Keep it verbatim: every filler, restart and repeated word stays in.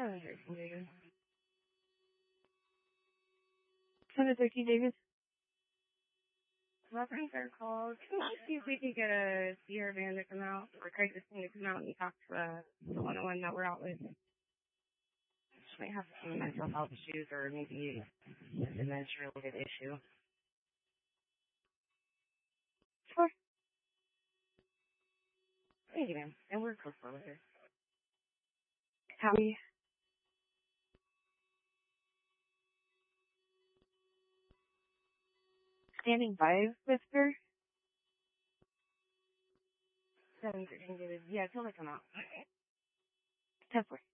seven thirteen, David. seven thirteen, David. Reference our call. Can we see if we can get a C R van to come out, or crisis team to come out and talk to uh, the one oh one that we're out with? She might have some mental health issues, or maybe a dementia-related issue. Sure. Thank you, ma'am. And we're close with her. Tommy. Standing by with her? seven thirteen, David. Yeah, tell her to come out. ten four.